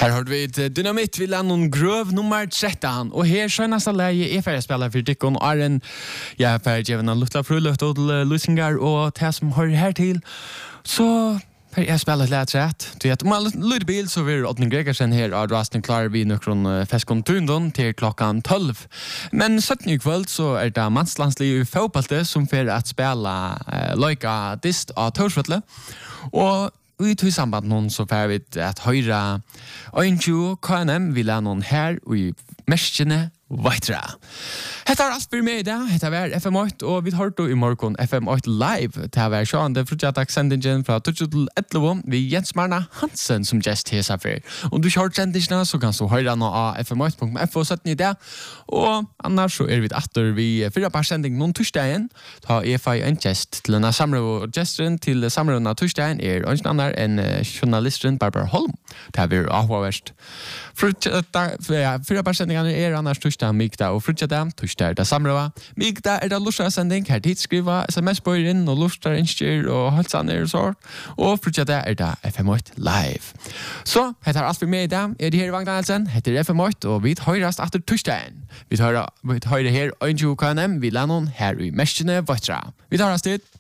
Här har vi ett dynamit vid Lennon Grove nummer 13 och här skönaste läge är färdig spelare för Dickon och Arjen. Jag är färdig även att lukta frulöft och lyssningar och det som hör här till. Så jag spelar lätt rätt. Du vet, om man lyder bil så vill Oddning Gregersen här av Rasten klarar vi nu från Feskon till klockan 12. Men 17 kväll så är det manslandslig i fotbollet som får att spela lojka dist av Torsvötle. Och vi tog samband någon så får vi att höra Oinju KNM vill ha någon här i Mäskene Vaitra. Hetta allt för mig där. Hetta var FM8 och vi hörde i morgon FM8 live. Det var sjönde frutjataksendingen från 12 vi Jens Marna Hansen som gäst här så för. Om du kör sändningarna så kan du höra nå av FM8.fo 17 där. Och annars så är vi åter vi fyra par sändning någon torsdagen. Ta EFI en gäst till en samråd gesten till samrådna torsdagen är och annan en journalisten Barbara Holm. Det var avvärst. Fyra par sändningar är annars torsdag, migda och frutjata. Torsdag det samråd. Migda det lustra sändning. Här dit skriva sms på in och lustra instyr och halsaner och så. Och frutjata det FM8 live. Så, heter allt för mig idag. Är det här i Vagndanelsen? Heter FM8 och vi höras efter torsdagen. Vi höra här Oinju KNM. Vi lär någon här i Mäskene Vaitra. Vi tar oss dit.